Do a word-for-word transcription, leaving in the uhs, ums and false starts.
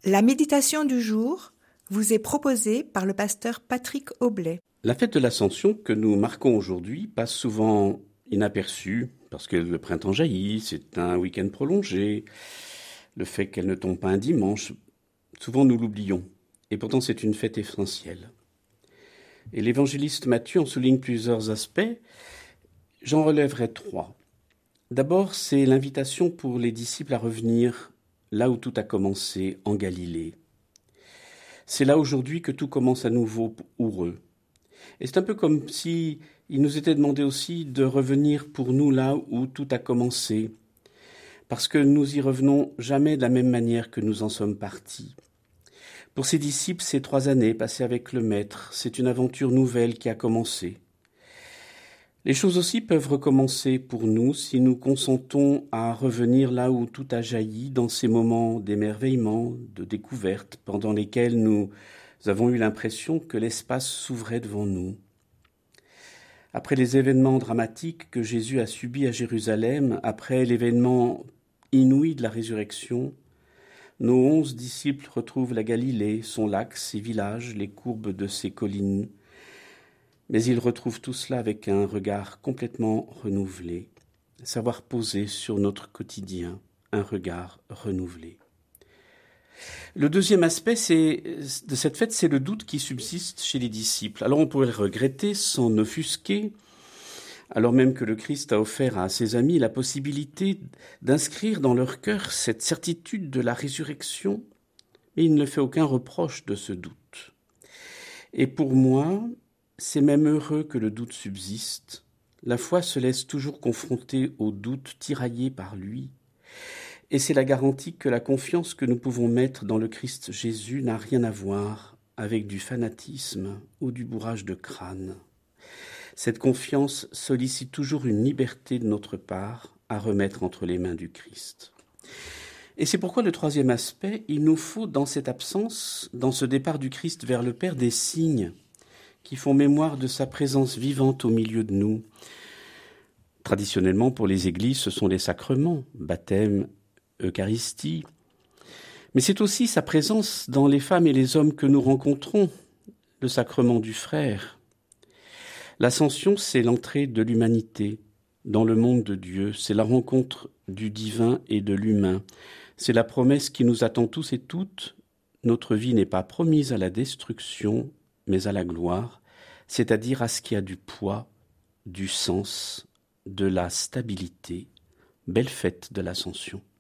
La méditation du jour vous est proposée par le pasteur Patrick Oblet. La fête de l'Ascension que nous marquons aujourd'hui passe souvent inaperçue parce que le printemps jaillit, c'est un week-end prolongé, le fait qu'elle ne tombe pas un dimanche, souvent nous l'oublions. Et pourtant c'est une fête essentielle. Et l'évangéliste Matthieu en souligne plusieurs aspects. J'en relèverai trois. D'abord, c'est l'invitation pour les disciples à revenir là où tout a commencé, en Galilée. C'est là aujourd'hui que tout commence à nouveau pour eux. Et c'est un peu comme si il nous était demandé aussi de revenir pour nous là où tout a commencé, parce que nous y revenons jamais de la même manière que nous en sommes partis. Pour ces disciples, ces trois années passées avec le Maître, c'est une aventure nouvelle qui a commencé. Les choses aussi peuvent recommencer pour nous si nous consentons à revenir là où tout a jailli, dans ces moments d'émerveillement, de découverte, pendant lesquels nous avons eu l'impression que l'espace s'ouvrait devant nous. Après les événements dramatiques que Jésus a subis à Jérusalem, après l'événement inouï de la résurrection, nos onze disciples retrouvent la Galilée, son lac, ses villages, les courbes de ses collines. Mais ils retrouvent tout cela avec un regard complètement renouvelé, savoir poser sur notre quotidien un regard renouvelé. Le deuxième aspect c'est, de cette fête, c'est le doute qui subsiste chez les disciples. Alors on pourrait le regretter, s'en offusquer, alors même que le Christ a offert à ses amis la possibilité d'inscrire dans leur cœur cette certitude de la résurrection, mais il ne fait aucun reproche de ce doute. Et pour moi, c'est même heureux que le doute subsiste. La foi se laisse toujours confronter au doute tiraillé par lui. Et c'est la garantie que la confiance que nous pouvons mettre dans le Christ Jésus n'a rien à voir avec du fanatisme ou du bourrage de crâne. Cette confiance sollicite toujours une liberté de notre part à remettre entre les mains du Christ. Et c'est pourquoi le troisième aspect, il nous faut dans cette absence, dans ce départ du Christ vers le Père, des signes qui font mémoire de sa présence vivante au milieu de nous. Traditionnellement, pour les églises, ce sont les sacrements, baptême, Eucharistie. Mais c'est aussi sa présence dans les femmes et les hommes que nous rencontrons, le sacrement du frère. L'ascension, c'est l'entrée de l'humanité dans le monde de Dieu, c'est la rencontre du divin et de l'humain. C'est la promesse qui nous attend tous et toutes. Notre vie n'est pas promise à la destruction, mais à la gloire, c'est-à-dire à ce qui a du poids, du sens, de la stabilité. Belle fête de l'Ascension.